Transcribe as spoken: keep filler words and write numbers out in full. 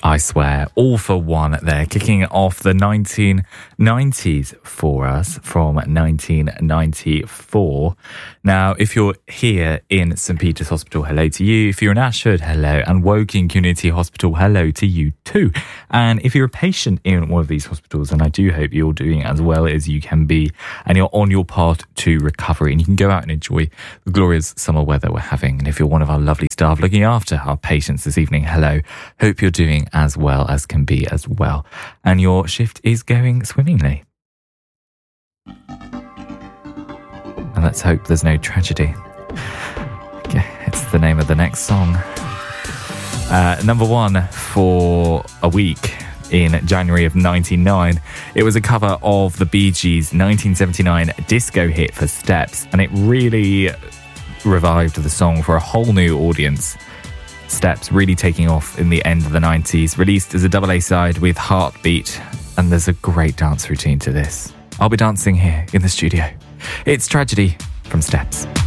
I Swear, All for One there, kicking off the nineteen nineties for us from nineteen ninety-four. Now, if you're here in St Peter's Hospital, hello to you. If you're in Ashford, hello. And Woking Community Hospital, hello to you too. And if you're a patient in one of these hospitals, and I do hope you're doing as well as you can be, and you're on your path to recovery, and you can go out and enjoy the glorious summer weather we're having. And if you're one of our lovely staff looking after our patients this evening, hello. Hope you're doing as well as can be as well. And your shift is going swimmingly. And let's hope there's no tragedy. Okay, it's the name of the next song. Uh, number one for a week in January of ninety-nine. It was a cover of the Bee Gees' nineteen seventy-nine disco hit for Steps, and it really revived the song for a whole new audience. Steps really taking off in the end of the nineties, released as a double A side with Heartbeat, and there's a great dance routine to this. I'll be dancing here in the studio. It's Tragedy from Steps.